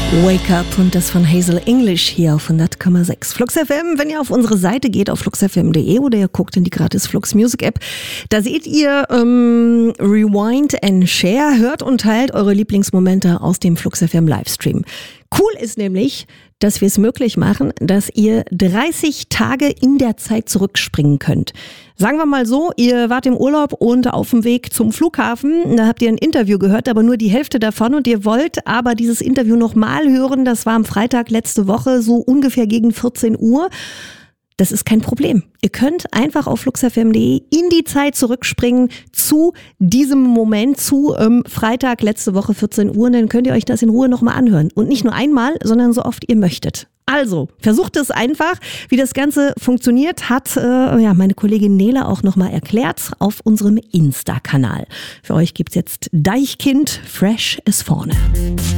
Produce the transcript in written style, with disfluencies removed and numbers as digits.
Wake Up und das von Hazel English hier auf 100,6 Flux FM. Wenn ihr auf unsere Seite geht, auf fluxfm.de oder ihr guckt in die gratis Flux Music App, da seht ihr Rewind and Share, hört und teilt eure Lieblingsmomente aus dem Flux FM Livestream. Cool ist nämlich, dass wir es möglich machen, dass ihr 30 Tage in der Zeit zurückspringen könnt. Sagen wir mal so, ihr wart im Urlaub und auf dem Weg zum Flughafen, da habt ihr ein Interview gehört, aber nur die Hälfte davon und ihr wollt aber dieses Interview nochmal hören, das war am Freitag letzte Woche, so ungefähr gegen 14 Uhr. Das ist kein Problem. Ihr könnt einfach auf fluxfm.de in die Zeit zurückspringen zu diesem Moment, zu Freitag letzte Woche 14 Uhr. Und dann könnt ihr euch das in Ruhe nochmal anhören. Und nicht nur einmal, sondern so oft ihr möchtet. Also, versucht es einfach. Wie das Ganze funktioniert, hat meine Kollegin Nele auch nochmal erklärt auf unserem Insta-Kanal. Für euch gibt's jetzt Deichkind, Fresh ist vorne.